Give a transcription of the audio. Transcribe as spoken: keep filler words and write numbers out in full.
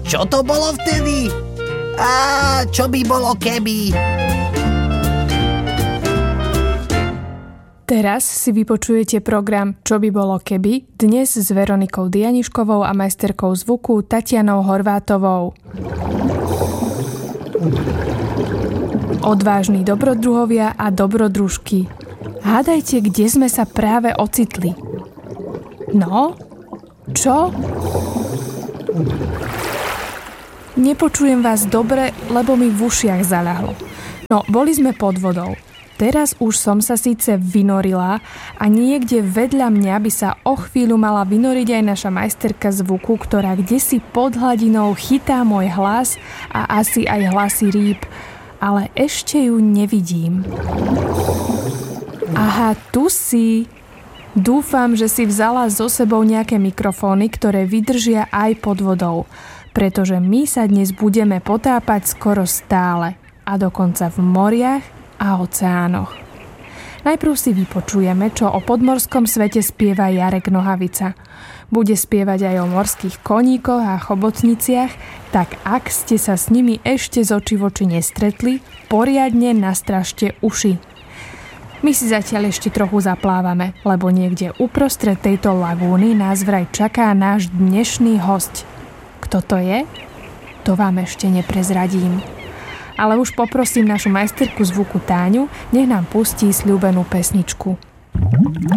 Čo to bolo vtedy? Á, čo by bolo keby? Teraz si vypočujete program Čo by bolo keby, dnes s Veronikou Dianiškovou a majsterkou zvuku Tatianou Horvátovou. Odvážni dobrodruhovia a dobrodružky. Hádajte, kde sme sa práve ocitli. No? Čo? Nepočujem vás dobre, lebo mi v ušiach zaľahlo. No, boli sme pod vodou. Teraz už som sa síce vynorila a niekde vedľa mňa by sa o chvíľu mala vynoriť aj naša majsterka zvuku, ktorá kdesi pod hladinou chytá môj hlas a asi aj hlasy rýb, ale ešte ju nevidím. Aha, tu si. Dúfam, že si vzala so sebou nejaké mikrofóny, ktoré vydržia aj pod vodou, pretože my sa dnes budeme potápať skoro stále a dokonca v moriach a oceánoch. Najprv si vypočujeme, čo o podmorskom svete spieva Jarek Nohavica. Bude spievať aj o morských koníkoch a chobotniciach, tak ak ste sa s nimi ešte z očí v oči nestretli, poriadne nastražte uši. My si zatiaľ ešte trochu zaplávame, lebo niekde uprostred tejto lagúny nás vraj čaká náš dnešný hosť. Kto to je? To vám ešte neprezradím. Ale už poprosím našu majsterku zvuku Táňu, nech nám pustí sľúbenú pesničku.